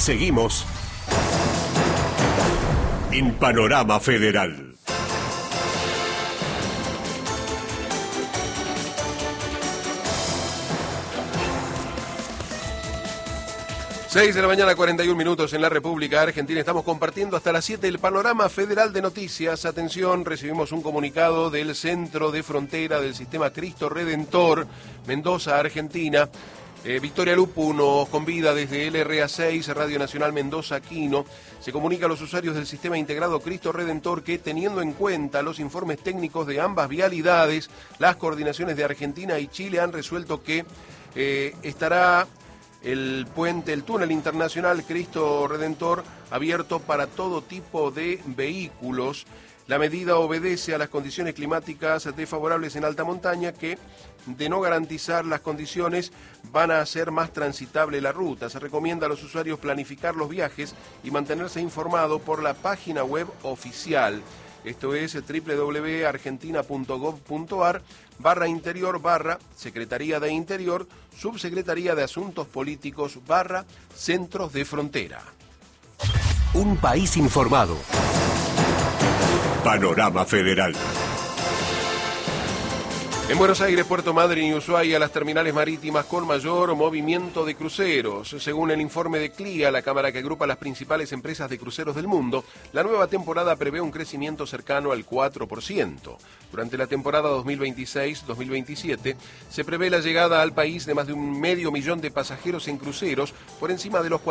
Seguimos en Panorama Federal. Seis de la mañana, 41 minutos en la República Argentina. Estamos compartiendo hasta las 7 el Panorama Federal de Noticias. Atención, recibimos un comunicado del Centro de Frontera del Sistema Cristo Redentor, Mendoza, Argentina. Victoria Lupu nos convida desde LRA 6, Radio Nacional Mendoza Quino. Se comunica a los usuarios del Sistema Integrado Cristo Redentor que, teniendo en cuenta los informes técnicos de ambas vialidades, las coordinaciones de Argentina y Chile han resuelto que estará el túnel internacional Cristo Redentor abierto para todo tipo de vehículos. La medida obedece a las condiciones climáticas desfavorables en alta montaña que, de no garantizar las condiciones, van a hacer más transitable la ruta. Se recomienda a los usuarios planificar los viajes y mantenerse informado por la página web oficial. Esto es www.argentina.gov.ar/interior/ Secretaría de Interior, Subsecretaría de Asuntos Políticos / Centros de Frontera. Un país informado. Panorama Federal. En Buenos Aires, Puerto Madryn y Ushuaia, las terminales marítimas con mayor movimiento de cruceros. Según el informe de CLIA, la cámara que agrupa las principales empresas de cruceros del mundo, la nueva temporada prevé un crecimiento cercano al 4%. Durante la temporada 2026-2027 se prevé la llegada al país de más de 500.000 de pasajeros en cruceros, por encima de los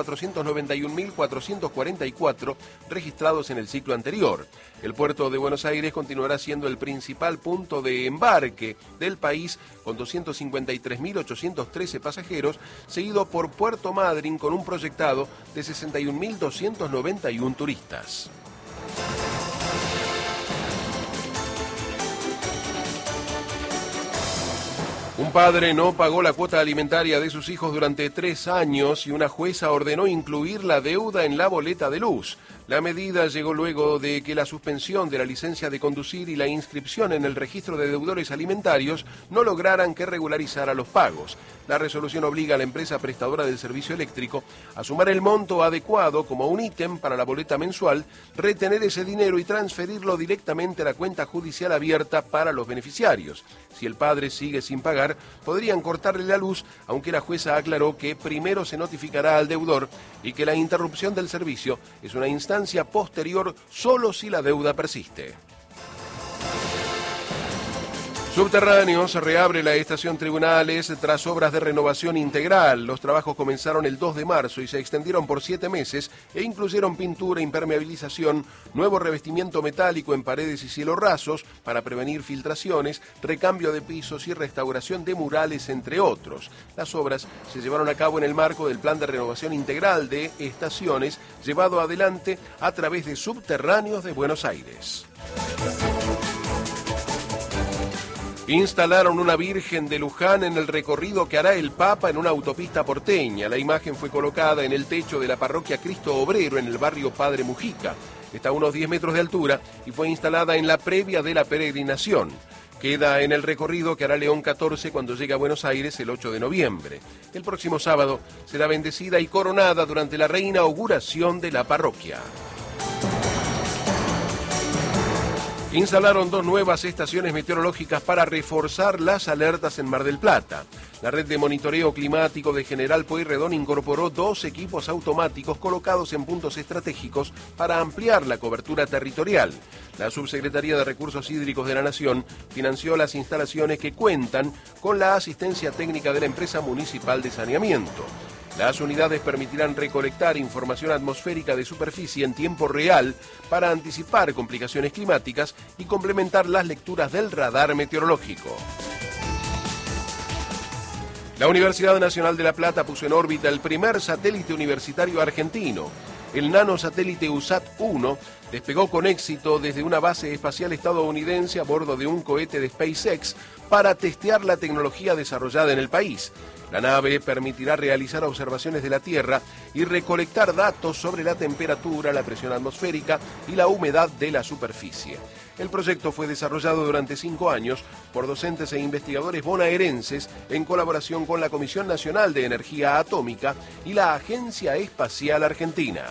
491.444 registrados en el ciclo anterior. El puerto de Buenos Aires continuará siendo el principal punto de embarque del país, con 253.813 pasajeros, seguido por Puerto Madryn con un proyectado de 61.291 turistas. Un padre no pagó la cuota alimentaria de sus hijos durante 3 años y una jueza ordenó incluir la deuda en la boleta de luz. La medida llegó luego de que la suspensión de la licencia de conducir y la inscripción en el registro de deudores alimentarios no lograran que regularizara los pagos. La resolución obliga a la empresa prestadora del servicio eléctrico a sumar el monto adecuado como un ítem para la boleta mensual, retener ese dinero y transferirlo directamente a la cuenta judicial abierta para los beneficiarios. Si el padre sigue sin pagar, podrían cortarle la luz, aunque la jueza aclaró que primero se notificará al deudor y que la interrupción del servicio es una instancia posterior solo si la deuda persiste. Subterráneos, reabre la estación Tribunales tras obras de renovación integral. Los trabajos comenzaron el 2 de marzo y se extendieron por 7 meses e incluyeron pintura, impermeabilización, nuevo revestimiento metálico en paredes y cielos rasos para prevenir filtraciones, recambio de pisos y restauración de murales, entre otros. Las obras se llevaron a cabo en el marco del Plan de Renovación Integral de Estaciones, llevado adelante a través de Subterráneos de Buenos Aires. Instalaron una Virgen de Luján en el recorrido que hará el Papa en una autopista porteña. La imagen fue colocada en el techo de la parroquia Cristo Obrero en el barrio Padre Mujica. Está a unos 10 metros de altura y fue instalada en la previa de la peregrinación. Queda en el recorrido que hará León XIV cuando llegue a Buenos Aires el 8 de noviembre. El próximo sábado será bendecida y coronada durante la reinauguración de la parroquia. Instalaron 2 nuevas estaciones meteorológicas para reforzar las alertas en Mar del Plata. La red de monitoreo climático de General Pueyrredón incorporó 2 equipos automáticos colocados en puntos estratégicos para ampliar la cobertura territorial. La Subsecretaría de Recursos Hídricos de la Nación financió las instalaciones que cuentan con la asistencia técnica de la empresa municipal de saneamiento. Las unidades permitirán recolectar información atmosférica de superficie en tiempo real para anticipar complicaciones climáticas y complementar las lecturas del radar meteorológico. La Universidad Nacional de La Plata puso en órbita el primer satélite universitario argentino. El nanosatélite USAT-1 despegó con éxito desde una base espacial estadounidense a bordo de un cohete de SpaceX para testear la tecnología desarrollada en el país. La nave permitirá realizar observaciones de la Tierra y recolectar datos sobre la temperatura, la presión atmosférica y la humedad de la superficie. El proyecto fue desarrollado durante 5 años por docentes e investigadores bonaerenses en colaboración con la Comisión Nacional de Energía Atómica y la Agencia Espacial Argentina.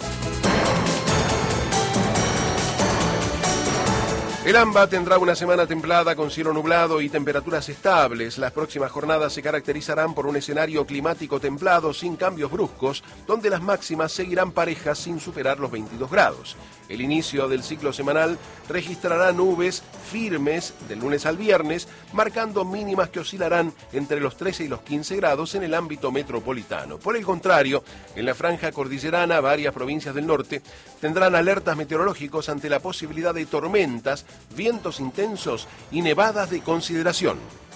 El AMBA tendrá una semana templada con cielo nublado y temperaturas estables. Las próximas jornadas se caracterizarán por un escenario climático templado sin cambios bruscos, donde las máximas seguirán parejas sin superar los 22 grados. El inicio del ciclo semanal registrará nubes firmes del lunes al viernes, marcando mínimas que oscilarán entre los 13 y los 15 grados en el ámbito metropolitano. Por el contrario, en la franja cordillerana, varias provincias del norte tendrán alertas meteorológicos ante la posibilidad de tormentas, vientos intensos y nevadas de consideración.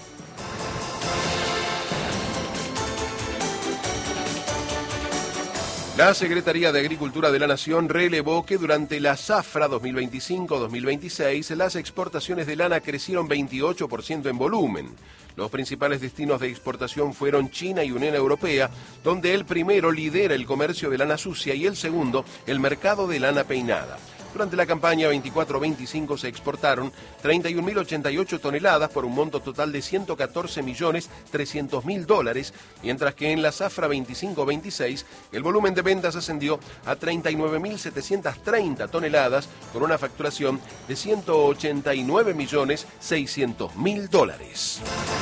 La Secretaría de Agricultura de la Nación relevó que durante la zafra 2025-2026 las exportaciones de lana crecieron 28% en volumen. Los principales destinos de exportación fueron China y Unión Europea, donde el primero lidera el comercio de lana sucia y el segundo el mercado de lana peinada. Durante la campaña 24-25 se exportaron 31.088 toneladas por un monto total de $114.300.000, mientras que en la zafra 25-26 el volumen de ventas ascendió a 39.730 toneladas con una facturación de $189.600.000.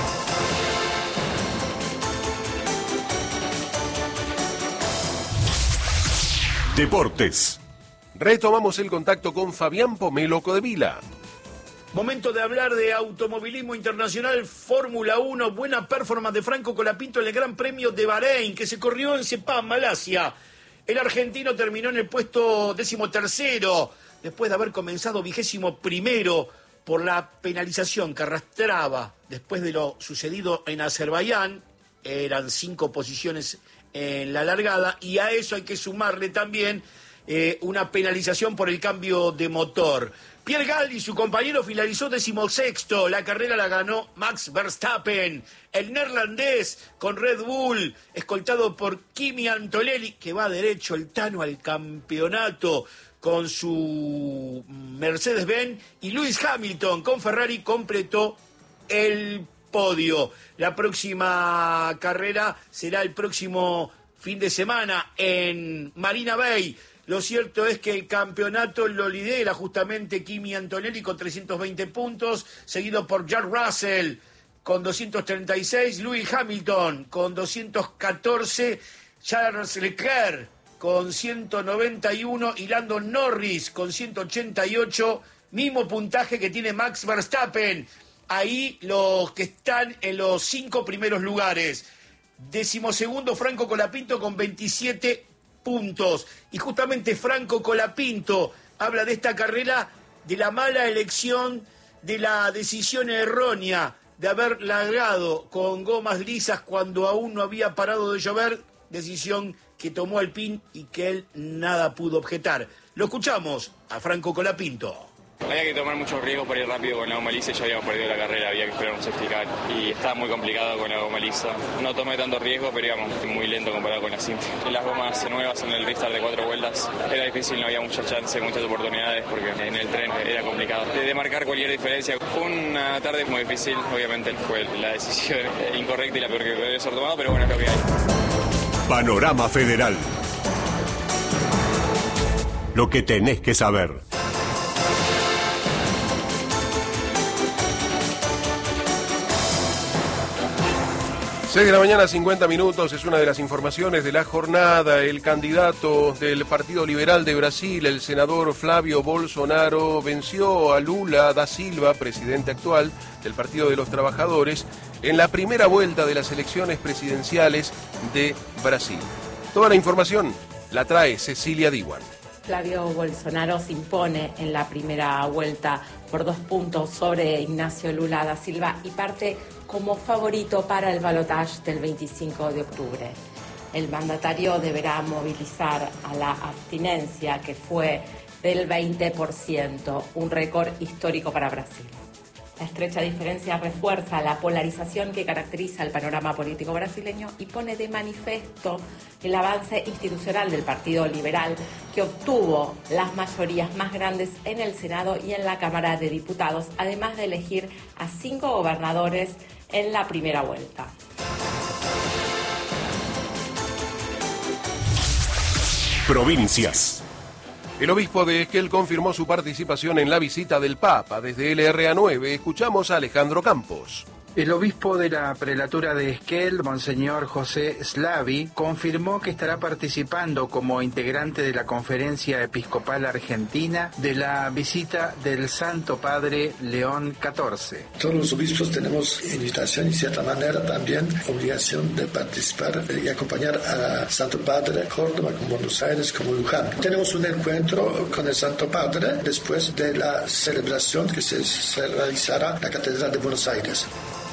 Deportes. Retomamos el contacto con Fabián Pomelo Codevila. Momento de hablar de automovilismo internacional, Fórmula 1, buena performance de Franco Colapinto en el Gran Premio de Bahrein, que se corrió en Sepang, Malasia. El argentino terminó en el puesto 13º, después de haber comenzado 21º por la penalización que arrastraba después de lo sucedido en Azerbaiyán. Eran 5 posiciones en la largada, y a eso hay que sumarle también una penalización por el cambio de motor. Pierre Gasly, su compañero, finalizó 16º. La carrera la ganó Max Verstappen, el neerlandés con Red Bull, escoltado por Kimi Antonelli, que va derecho el Tano al campeonato con su Mercedes-Benz, y Lewis Hamilton con Ferrari completó el podio. La próxima carrera será el próximo fin de semana en Marina Bay. Lo cierto es que el campeonato lo lidera justamente Kimi Antonelli con 320 puntos, seguido por George Russell con 236, Lewis Hamilton con 214, Charles Leclerc con 191 y Lando Norris con 188, mismo puntaje que tiene Max Verstappen. Ahí los que están en los 5 primeros lugares. 12º Franco Colapinto con 27 puntos. Y justamente Franco Colapinto habla de esta carrera, de la mala elección, de la decisión errónea de haber largado con gomas lisas cuando aún no había parado de llover, decisión que tomó Alpine y que él nada pudo objetar. Lo escuchamos a Franco Colapinto. Había que tomar muchos riesgos para ir rápido con la goma lisa y ya habíamos perdido la carrera, había que esperar un safety car y estaba muy complicado con la goma lisa. No tomé tanto riesgo, pero íbamos muy lento comparado con la cinta. Las gomas nuevas en el restart de 4 vueltas era difícil, no había mucha chance, muchas oportunidades porque en el tren era complicado de marcar cualquier diferencia. Fue una tarde muy difícil, obviamente fue la decisión incorrecta y la peor que debe ser tomado, pero bueno, es lo que hay. Panorama Federal. Lo que tenés que saber. 6 de la mañana, 50 minutos, es una de las informaciones de la jornada. El candidato del Partido Liberal de Brasil, el senador Flávio Bolsonaro, venció a Lula da Silva, presidente actual del Partido de los Trabajadores, en la primera vuelta de las elecciones presidenciales de Brasil. Toda la información la trae Cecilia Diwan. Flávio Bolsonaro se impone en la primera vuelta por 2 puntos sobre Ignacio Lula da Silva y parte como favorito para el balotaje del 25 de octubre. El mandatario deberá movilizar a la abstinencia, que fue del 20%, un récord histórico para Brasil. La estrecha diferencia refuerza la polarización que caracteriza el panorama político brasileño y pone de manifiesto el avance institucional del Partido Liberal, que obtuvo las mayorías más grandes en el Senado y en la Cámara de Diputados, además de elegir a 5 gobernadores en la primera vuelta. Provincias. El obispo de Esquel confirmó su participación en la visita del Papa. Desde LRA9 escuchamos a Alejandro Campos. El obispo de la prelatura de Esquel, Monseñor José Slavi, confirmó que estará participando como integrante de la Conferencia Episcopal Argentina de la visita del Santo Padre León XIV. Todos los obispos tenemos invitación y, de cierta manera, también obligación de participar y acompañar a Santo Padre Córdoba, como Buenos Aires, como Luján. Tenemos un encuentro con el Santo Padre después de la celebración que se realizará en la Catedral de Buenos Aires.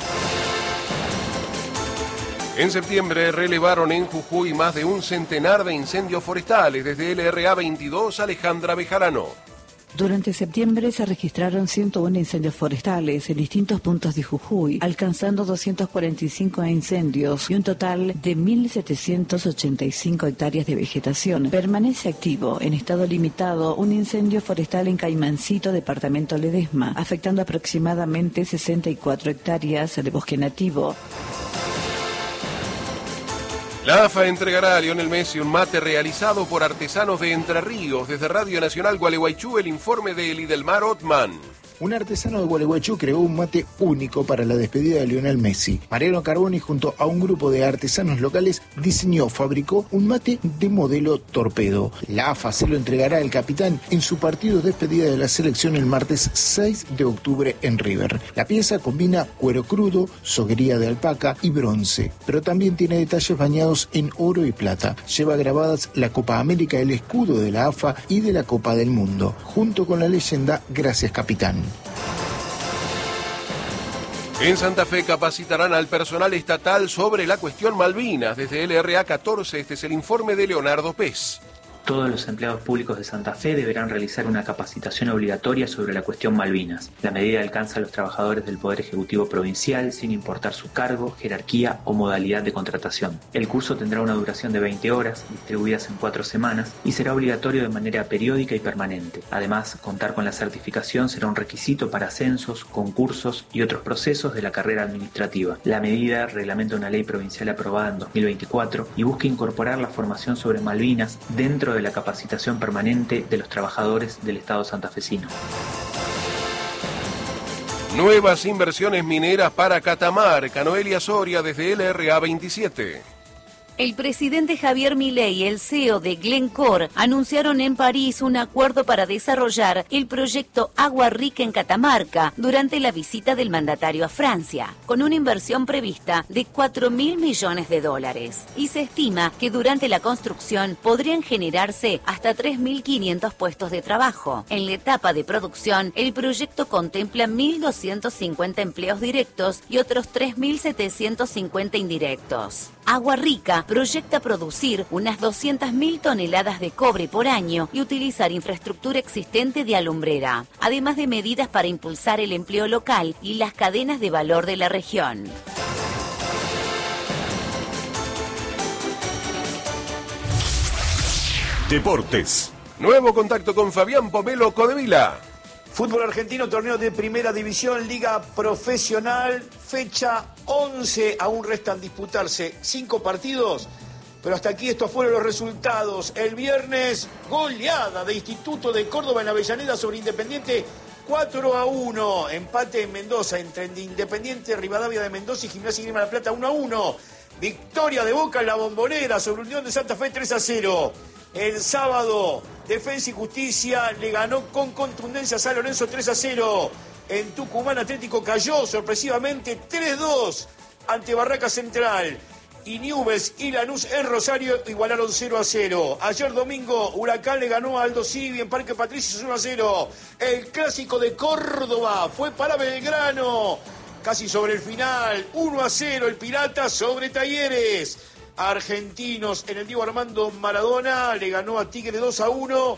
En septiembre relevaron en Jujuy más de un centenar de incendios forestales. Desde LRA 22, Alejandra Bejarano. Durante septiembre se registraron 101 incendios forestales en distintos puntos de Jujuy, alcanzando 245 incendios y un total de 1.785 hectáreas de vegetación. Permanece activo, en estado limitado, un incendio forestal en Caimancito, departamento Ledesma, afectando aproximadamente 64 hectáreas de bosque nativo. La AFA entregará a Lionel Messi un mate realizado por artesanos de Entre Ríos. Desde Radio Nacional Gualeguaychú, el informe de Elidelmar Otman. Un artesano de Gualeguaychú creó un mate único para la despedida de Lionel Messi. Mariano Carboni, junto a un grupo de artesanos locales, fabricó un mate de modelo torpedo. La AFA se lo entregará al capitán en su partido de despedida de la selección el martes 6 de octubre en River. La pieza combina cuero crudo, soguería de alpaca y bronce, pero también tiene detalles bañados en oro y plata. Lleva grabadas la Copa América, el escudo de la AFA y de la Copa del Mundo, junto con la leyenda Gracias Capitán. En Santa Fe capacitarán al personal estatal sobre la cuestión Malvinas. Desde LRA 14, este es el informe de Leonardo Pez. Todos los empleados públicos de Santa Fe deberán realizar una capacitación obligatoria sobre la cuestión Malvinas. La medida alcanza a los trabajadores del Poder Ejecutivo Provincial sin importar su cargo, jerarquía o modalidad de contratación. El curso tendrá una duración de 20 horas, distribuidas en 4 semanas, y será obligatorio de manera periódica y permanente. Además, contar con la certificación será un requisito para ascensos, concursos y otros procesos de la carrera administrativa. La medida reglamenta una ley provincial aprobada en 2024 y busca incorporar la formación sobre Malvinas dentro de la capacitación permanente de los trabajadores del Estado santafesino. Nuevas inversiones mineras para Catamarca. Noelia Soria desde LRA 27. El presidente Javier Milei y el CEO de Glencore anunciaron en París un acuerdo para desarrollar el proyecto Agua Rica en Catamarca durante la visita del mandatario a Francia, con una inversión prevista de $4.000 millones. Y se estima que durante la construcción podrían generarse hasta 3.500 puestos de trabajo. En la etapa de producción, el proyecto contempla 1.250 empleos directos y otros 3.750 indirectos. Agua Rica proyecta producir unas 200.000 toneladas de cobre por año y utilizar infraestructura existente de alumbrera, además de medidas para impulsar el empleo local y las cadenas de valor de la región. Deportes. Nuevo contacto con Fabián Pomelo Codevila. Fútbol argentino, torneo de primera división, liga profesional, fecha 11, aún restan disputarse 5 partidos, pero hasta aquí estos fueron los resultados. El viernes, goleada de Instituto de Córdoba en Avellaneda sobre Independiente, 4-1, empate en Mendoza entre Independiente, Rivadavia de Mendoza y Gimnasia y Grima de la Plata, 1-1, victoria de Boca en la Bombonera sobre Unión de Santa Fe, 3-0. El sábado, Defensa y Justicia le ganó con contundencia a San Lorenzo 3-0. En Tucumán, Atlético cayó sorpresivamente 3-2 ante Barraca Central. Y Newell's y Lanús en Rosario igualaron 0-0. Ayer domingo, Huracán le ganó a Aldo Civi en Parque Patricios 1-0. El clásico de Córdoba fue para Belgrano. Casi sobre el final, 1-0 el Pirata sobre Talleres. Argentinos en el Diego Armando Maradona le ganó a Tigre 2-1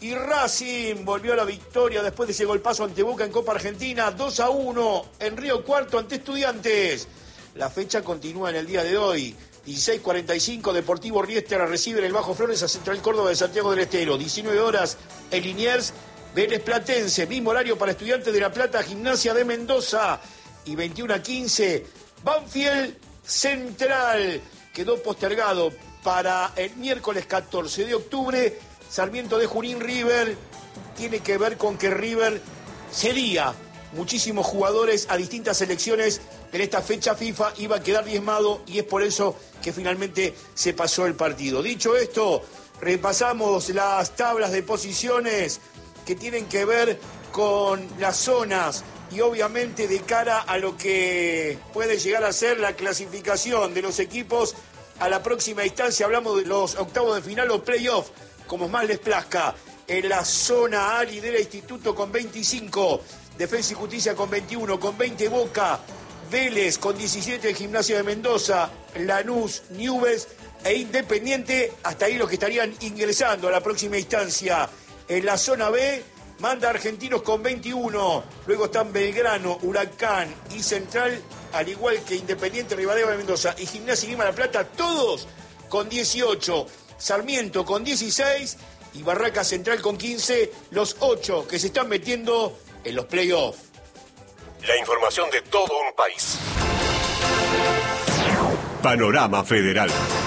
Y Racing volvió a la victoria después de ese golpazo ante Boca en Copa Argentina, 2-1 en Río Cuarto ante Estudiantes. La fecha continúa en el día de hoy. 16:45, Deportivo Riestra recibe en el Bajo Flores a Central Córdoba de Santiago del Estero. 19 horas, el Liniers, Vélez Platense. Mismo horario para Estudiantes de La Plata, Gimnasia de Mendoza. Y 21:15, Banfield Central. Quedó postergado para el miércoles 14 de octubre. Sarmiento de Junín River. Tiene que ver con que River cedía muchísimos jugadores a distintas selecciones. En esta fecha FIFA iba a quedar diezmado y es por eso que finalmente se pasó el partido. Dicho esto, repasamos las tablas de posiciones que tienen que ver con las zonas y obviamente de cara a lo que puede llegar a ser la clasificación de los equipos a la próxima instancia. Hablamos de los octavos de final o playoff, como más les plazca. En la zona A lidera Instituto con 25, Defensa y Justicia con 21, con 20 Boca, Vélez con 17, Gimnasia de Mendoza, Lanús, Newell's e Independiente. Hasta ahí los que estarían ingresando a la próxima instancia. En la zona B manda Argentinos con 21, luego están Belgrano, Huracán y Central, al igual que Independiente, Rivadavia de Mendoza y Gimnasia y Lima La Plata, todos con 18, Sarmiento con 16 y Barraca Central con 15, los 8 que se están metiendo en los playoffs. La información de todo un país. Panorama Federal.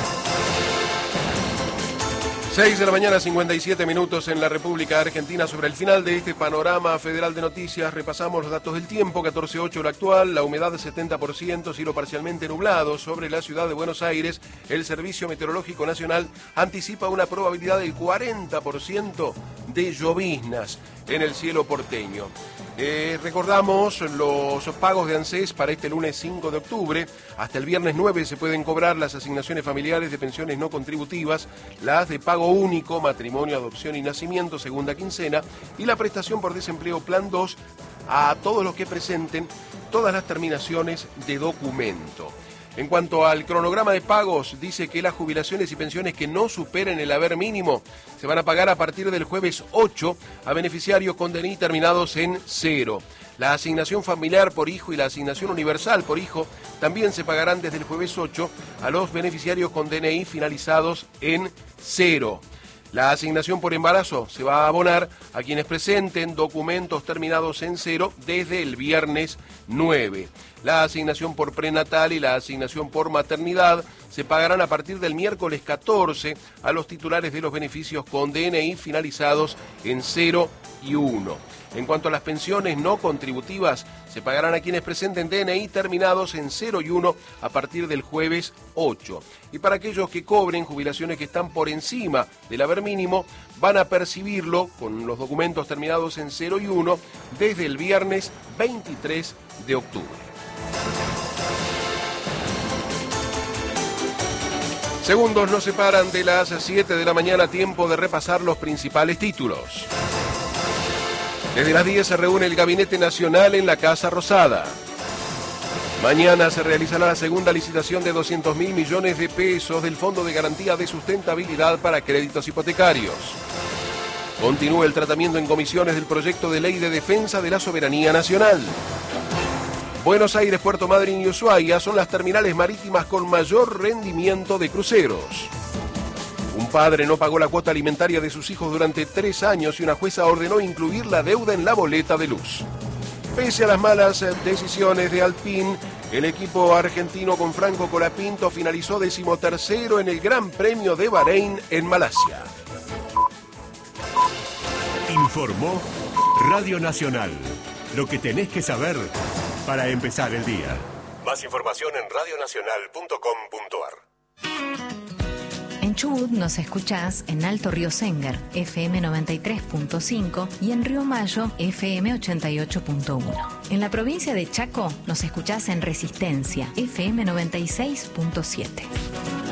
6 de la mañana, 57 minutos en la República Argentina. Sobre el final de este panorama federal de noticias, repasamos los datos del tiempo. 14:08 la actual, la humedad 70%, cielo parcialmente nublado sobre la ciudad de Buenos Aires. El Servicio Meteorológico Nacional anticipa una probabilidad del 40% de lloviznas en el cielo porteño. Recordamos los pagos de ANSES para este lunes 5 de octubre. Hasta el viernes 9 se pueden cobrar las asignaciones familiares de pensiones no contributivas, las de pago único, matrimonio, adopción y nacimiento, segunda quincena, y la prestación por desempleo Plan 2 a todos los que presenten todas las terminaciones de documento. En cuanto al cronograma de pagos, dice que las jubilaciones y pensiones que no superen el haber mínimo se van a pagar a partir del jueves 8 a beneficiarios con DNI terminados en 0. La asignación familiar por hijo y la asignación universal por hijo también se pagarán desde el jueves 8 a los beneficiarios con DNI finalizados en 0. La asignación por embarazo se va a abonar a quienes presenten documentos terminados en 0 desde el viernes 9. La asignación por prenatal y la asignación por maternidad se pagarán a partir del miércoles 14 a los titulares de los beneficios con DNI finalizados en 0 y 1. En cuanto a las pensiones no contributivas, se pagarán a quienes presenten DNI terminados en 0 y 1 a partir del jueves 8. Y para aquellos que cobren jubilaciones que están por encima del haber mínimo, van a percibirlo con los documentos terminados en 0 y 1 desde el viernes 23 de octubre. Segundos nos separan de las 7 de la mañana, tiempo de repasar los principales títulos. Desde las 10 se reúne el Gabinete Nacional en la Casa Rosada. Mañana se realizará la segunda licitación de 200.000 millones de pesos del Fondo de Garantía de Sustentabilidad para Créditos Hipotecarios. Continúa el tratamiento en comisiones del proyecto de ley de defensa de la soberanía nacional. Buenos Aires, Puerto Madryn y Ushuaia son las terminales marítimas con mayor rendimiento de cruceros. Un padre no pagó la cuota alimentaria de sus hijos durante 3 años y una jueza ordenó incluir la deuda en la boleta de luz. Pese a las malas decisiones de Alpine, el equipo argentino con Franco Colapinto finalizó 13º en el Gran Premio de Bahrein en Malasia. Informó Radio Nacional. Lo que tenés que saber para empezar el día. Más información en radionacional.com.ar. En Chubut nos escuchás en Alto Río Sénger, FM 93.5 y en Río Mayo, FM 88.1. En la provincia de Chaco nos escuchás en Resistencia, FM 96.7.